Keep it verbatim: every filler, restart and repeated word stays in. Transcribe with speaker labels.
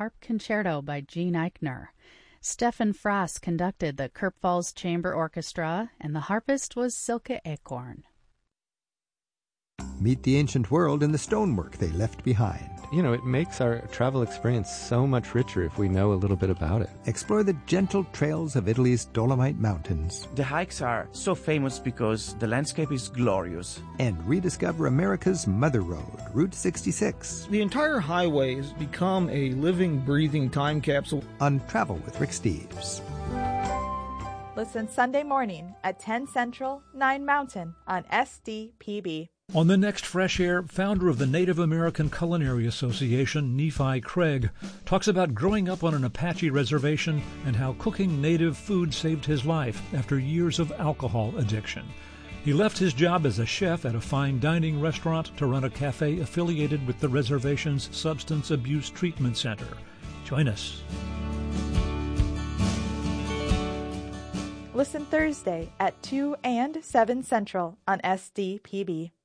Speaker 1: Harp Concerto by Gene Eichner. Stefan Frost conducted the Kurpfalz Chamber Orchestra, and the harpist was Silke Acorn.
Speaker 2: Meet the ancient world and the stonework they left behind.
Speaker 3: You know, it makes our travel experience so much richer if we know a little bit about it.
Speaker 2: Explore the gentle trails of Italy's Dolomite Mountains.
Speaker 4: The hikes are so famous because the landscape is glorious.
Speaker 2: And rediscover America's Mother Road, Route sixty-six.
Speaker 5: The entire highway has become a living, breathing time capsule.
Speaker 2: On Travel with Rick Steves.
Speaker 6: Listen Sunday morning at ten Central, nine Mountain on S D P B.
Speaker 7: On the next Fresh Air, founder of the Native American Culinary Association, Nephi Craig, talks about growing up on an Apache reservation and how cooking native food saved his life after years of alcohol addiction. He left his job as a chef at a fine dining restaurant to run a cafe affiliated with the reservation's Substance Abuse Treatment Center. Join us.
Speaker 6: Listen Thursday at two and seven Central on S D P B.